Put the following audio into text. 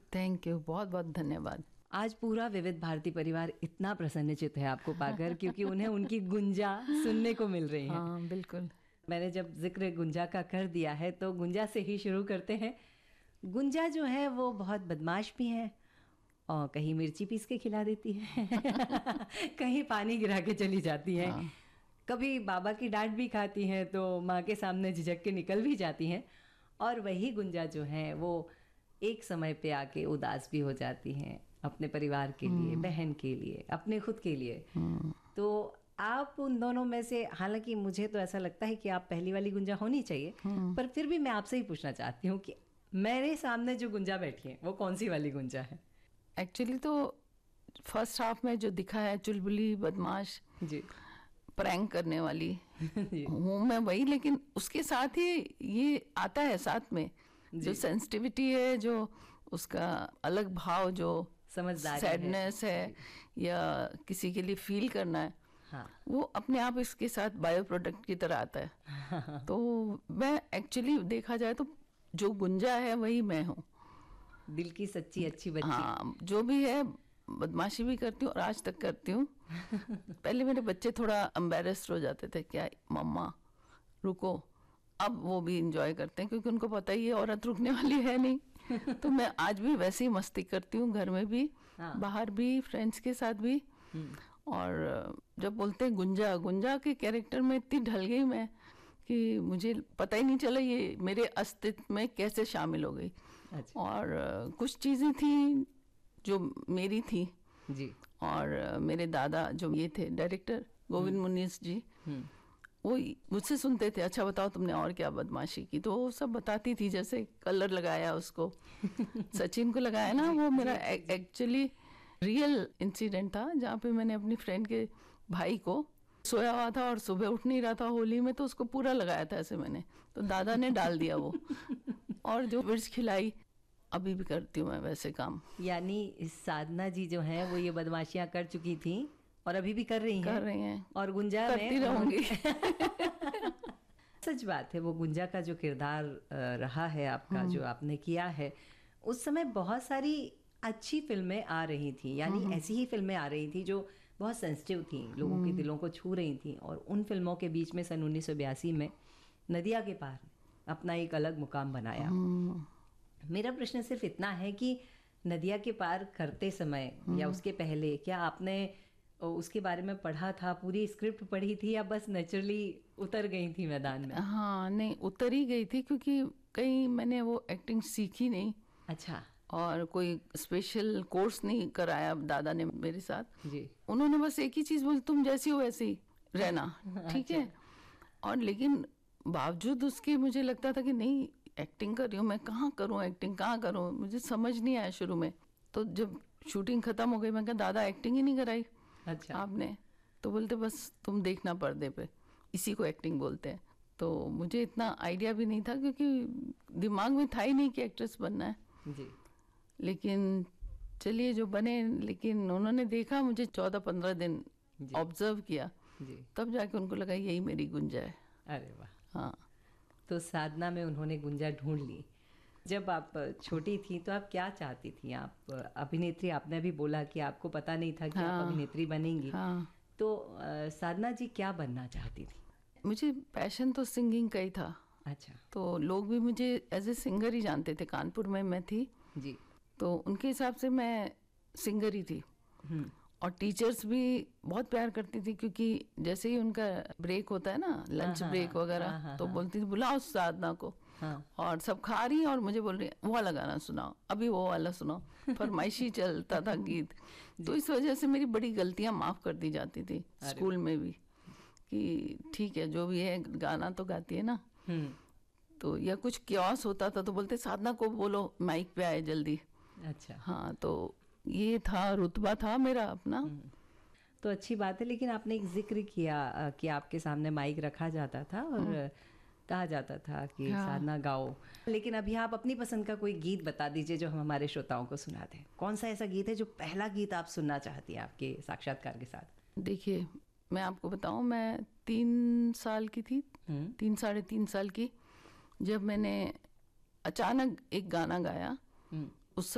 Thank you, बहुत बहुत धन्यवाद। आज पूरा विविध भारती परिवार इतना प्रसन्नचित्त है आपको पाकर, क्योंकि उन्हें उनकी गुंजा सुनने को मिल रही है। हाँ बिल्कुल। मैंने जब जिक्र गुंजा का कर दिया है तो गुंजा से ही शुरू करते हैं। गुंजा जो है वो बहुत बदमाश भी है, और कहीं मिर्ची पीस के खिला देती है कहीं पानी गिरा के चली जाती है। हाँ। कभी बाबा की डांट भी खाती हैं तो माँ के सामने झिझक के निकल भी जाती हैं। और वही गुंजा जो है वो एक समय पे आके उदास भी हो जाती हैं, अपने परिवार के लिए, बहन के लिए, अपने खुद के लिए। तो आप उन दोनों में से, हालांकि मुझे तो ऐसा लगता है कि आप पहली वाली गुंजा होनी चाहिए, पर फिर भी मैं आपसे ही पूछना चाहती हूँ कि मेरे सामने जो गुंजा बैठी है वो कौन सी वाली गुंजा है? एक्चुअली तो फर्स्ट हाफ में जो दिखा है, चुलबुली, बदमाश जी, प्रैंक करने वाली हूँ मैं वही, लेकिन उसके साथ ही ये आता है साथ में जो सेंसिटिविटी है, जो उसका अलग भाव, जो समझदारी, सैडनेस है या किसी के लिए फील करना है। हाँ। वो अपने आप इसके साथ बायो प्रोडक्ट की तरह आता है। तो मैं एक्चुअली देखा जाए तो जो गुंजा है वही मैं हूँ, दिल की सच्ची अच्छी बच्ची। हाँ, जो भी है, बदमाशी भी करती हूँ और आज तक करती हूँ। पहले मेरे बच्चे थोड़ा एम्बेरस्ड हो जाते थे, क्या मम्मा रुको, अब वो भी इंजॉय करते हैं क्योंकि उनको पता ही है औरत रुकने वाली है नहीं। तो मैं आज भी वैसे ही मस्ती करती हूँ, घर में भी, हाँ। बाहर भी, फ्रेंड्स के साथ भी। और जब बोलते हैं गुंजा, गुंजा के कैरेक्टर में इतनी ढल गई मैं कि मुझे पता ही नहीं चला ये मेरे अस्तित्व में कैसे शामिल हो गई। अच्छा। और कुछ चीज़ें थी जो मेरी थी जी, और मेरे दादा जो ये थे डायरेक्टर गोविंद मुनीस जी, वो मुझसे सुनते थे, अच्छा बताओ तुमने और क्या बदमाशी की, तो वो सब बताती थी, जैसे कलर लगाया उसको सचिन को लगाया ना, वो मेरा एक्चुअली रियल इंसिडेंट था, जहाँ पे मैंने अपनी फ्रेंड के भाई को, सोया हुआ था और सुबह उठ नहीं रहा था होली में, तो उसको पूरा लगाया था ऐसे मैंने, तो दादा ने डाल दिया वो। और जो मिर्च खिलाई, अभी भी करती हूँ मैं वैसे काम। यानी साधना जी जो है वो ये बदमाशियां कर चुकी थी और अभी भी कर रही हैं और गुंजा करती रहूंगी। सच बात है, वो गुंजा का जो किरदार रहा है आपका, जो आपने किया है, उस समय बहुत सारी अच्छी फिल्में आ रही थी, यानी ऐसी ही फिल्में आ रही थी जो बहुत सेंसिटिव थी, लोगों के दिलों को छू रही थी। और उन फिल्मों के बीच में सन 1982 में नदिया के पार अपना एक अलग मुकाम बनाया। मेरा प्रश्न सिर्फ इतना है कि नदिया के पार करते समय या उसके पहले क्या आपने उसके बारे में पढ़ा था, पूरी स्क्रिप्ट पढ़ी थी, या बस नेचुरली उतर गई थी मैदान में? हाँ नहीं, उतर ही गई थी, क्योंकि कहीं मैंने वो एक्टिंग सीखी नहीं। अच्छा। और कोई स्पेशल कोर्स नहीं कराया दादा ने मेरे साथ जी। उन्होंने बस एक ही चीज बोली, तुम जैसी हो वैसे ही रहना, ठीक है। और लेकिन बावजूद उसके मुझे लगता था कि नहीं, एक्टिंग कर रही हूँ मैं, कहाँ करूँ एक्टिंग, कहाँ करूँ, मुझे समझ नहीं आया शुरू में। तो जब शूटिंग खत्म हो गई, मैं कहा दादा एक्टिंग ही नहीं कराई। अच्छा। आपने तो बोलते बस तुम देखना पर्दे पे, इसी को एक्टिंग बोलते हैं। तो मुझे इतना आइडिया भी नहीं था, क्योंकि दिमाग में था ही नहीं कि एक्ट्रेस बनना है जी। लेकिन चलिए जो बने, लेकिन उन्होंने देखा मुझे 14-15 दिन ऑब्जर्व किया जी। तब जाके उनको लगा यही मेरी गुंजा है। अरे वाह। हाँ, तो साधना में उन्होंने गुंजा ढूंढ ली। जब आप छोटी थी तो आप क्या चाहती थी? आप अभिनेत्री, आपने अभी बोला कि आपको पता नहीं था कि आप अभिनेत्री बनेंगी। हाँ। तो साधना जी क्या बनना चाहती थी? मुझे पैशन तो सिंगिंग का ही था। अच्छा। तो लोग भी मुझे एज ए सिंगर ही जानते थे, कानपुर में मैं थी जी, तो उनके हिसाब से मैं सिंगर ही थी। और टीचर्स भी बहुत प्यार करती थी, क्योंकि जैसे ही उनका ब्रेक होता है ना, लंच ब्रेक वगैरह, तो बोलती थी बुलाओ साधना को। और सब खा रही और मुझे बोल रही वो वाला गाना सुनाओ, अभी वो वाला सुनाओ, फरमाइशी चलता था गीत। तो इस वजह से मेरी बड़ी गलतियां माफ कर दी जाती थी स्कूल में भी, कि ठीक है जो भी है गाना तो गाती है ना। तो या कुछ क्योस होता था तो बोलते साधना को बोलो माइक पे आए जल्दी। अच्छा। हाँ, तो ये था, रुतबा था मेरा अपना। तो अच्छी बात है। लेकिन आपने एक जिक्र किया कि आपके सामने माइक रखा जाता था और कहा जाता था कि साधना गाओ, लेकिन अभी आप अपनी पसंद का कोई गीत बता दीजिए जो हम हमारे श्रोताओं को सुना दें। कौन सा ऐसा गीत है जो पहला गीत आप सुनना चाहती हैं आपके साक्षात्कार के साथ? देखिए, मैं आपको बताऊं, मैं 3 साल की थी, 3 साढ़े 3 साल की, जब मैंने अचानक एक गाना गाया